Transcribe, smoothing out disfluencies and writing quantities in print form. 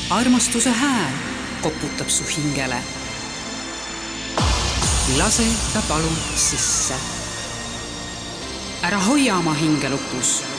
armastuse hääl koputab su hingele. Lase ta palun sisse. Ära hoia oma hinge lupus.